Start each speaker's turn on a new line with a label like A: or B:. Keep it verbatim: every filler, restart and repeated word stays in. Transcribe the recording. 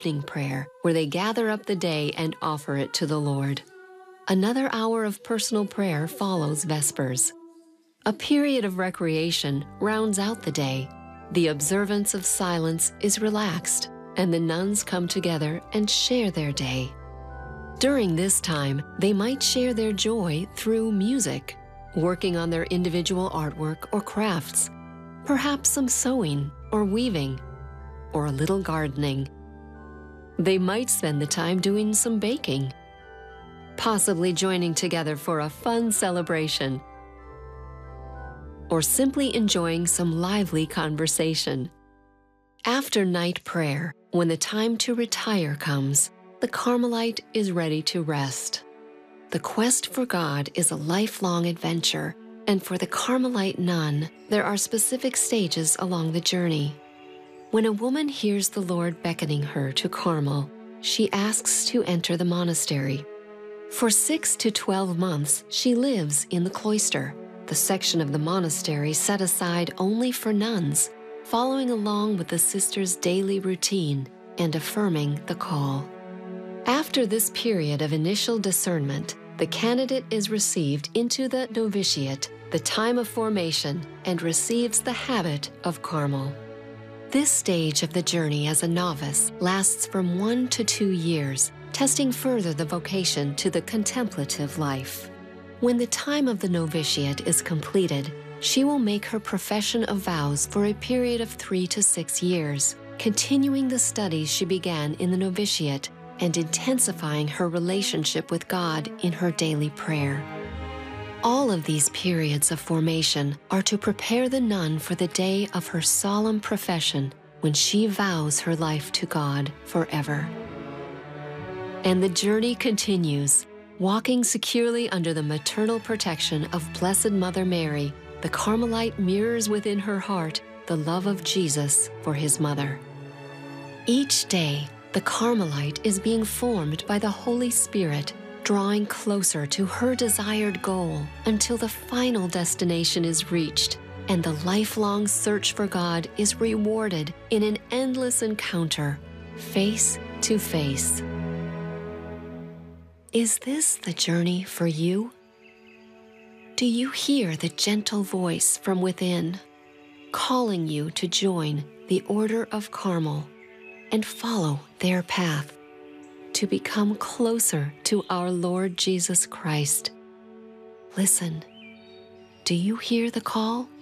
A: evening prayer, where they gather up the day and offer it to the Lord. Another hour of personal prayer follows Vespers. A period of recreation rounds out the day. The observance of silence is relaxed, and the nuns come together and share their day. During this time, they might share their joy through music, working on their individual artwork or crafts, perhaps some sewing or weaving, or a little gardening. They might spend the time doing some baking, possibly joining together for a fun celebration, or simply enjoying some lively conversation. After night prayer, when the time to retire comes, the Carmelite is ready to rest. The quest for God is a lifelong adventure, and for the Carmelite nun, there are specific stages along the journey. When a woman hears the Lord beckoning her to Carmel, she asks to enter the monastery. For six to twelve months, she lives in the cloister, the section of the monastery set aside only for nuns, following along with the sister's daily routine and affirming the call. After this period of initial discernment, the candidate is received into the novitiate, the time of formation, and receives the habit of Carmel. This stage of the journey as a novice lasts from one to two years, testing further the vocation to the contemplative life. When the time of the novitiate is completed, she will make her profession of vows for a period of three to six years, continuing the studies she began in the novitiate and intensifying her relationship with God in her daily prayer. All of these periods of formation are to prepare the nun for the day of her solemn profession when she vows her life to God forever. And the journey continues. Walking securely under the maternal protection of Blessed Mother Mary, the Carmelite mirrors within her heart the love of Jesus for his mother. Each day, the Carmelite is being formed by the Holy Spirit, drawing closer to her desired goal until the final destination is reached and the lifelong search for God is rewarded in an endless encounter, face to face. Is this the journey for you? Do you hear the gentle voice from within, calling you to join the Order of Carmel and follow their path to become closer to our Lord Jesus Christ? Listen, do you hear the call?